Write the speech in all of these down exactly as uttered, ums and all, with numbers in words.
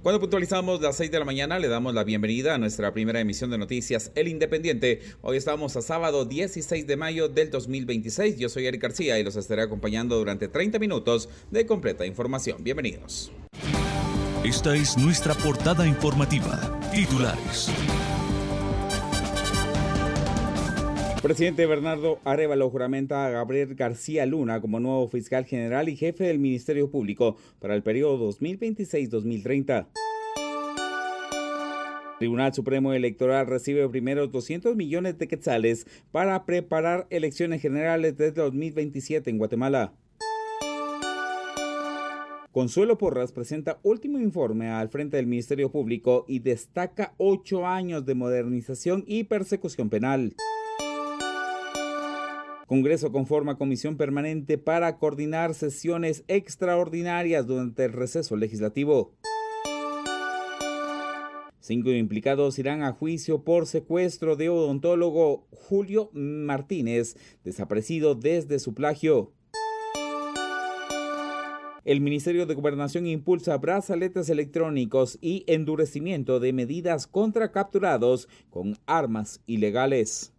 Cuando puntualizamos las seis de la mañana, le damos la bienvenida a nuestra primera emisión de noticias El Independiente. Hoy estamos a sábado dieciséis de mayo del dos mil veintiséis. Yo soy Eric García y los estaré acompañando durante treinta minutos de completa información. Bienvenidos. Esta es nuestra portada informativa. Titulares. Presidente Bernardo Arévalo juramenta a Gabriel García Luna como nuevo fiscal general y jefe del Ministerio Público para el periodo dos mil veintiséis a dos mil treinta. Tribunal Supremo Electoral recibe primeros doscientos millones de quetzales para preparar elecciones generales de dos mil veintisiete en Guatemala. Consuelo Porras presenta último informe al frente del Ministerio Público y destaca ocho años de modernización y persecución penal. Congreso conforma comisión permanente para coordinar sesiones extraordinarias durante el receso legislativo. Cinco implicados irán a juicio por secuestro de odontólogo Julio Martínez, desaparecido desde su plagio. El Ministerio de Gobernación impulsa brazaletes electrónicos y endurecimiento de medidas contra capturados con armas ilegales.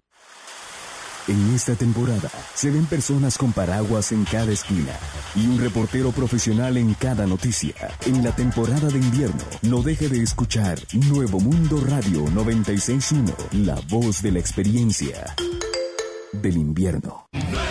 En esta temporada se ven personas con paraguas en cada esquina y un reportero profesional en cada noticia. En la temporada de invierno, no deje de escuchar Nuevo Mundo Radio noventa y seis punto uno, la voz de la experiencia del invierno.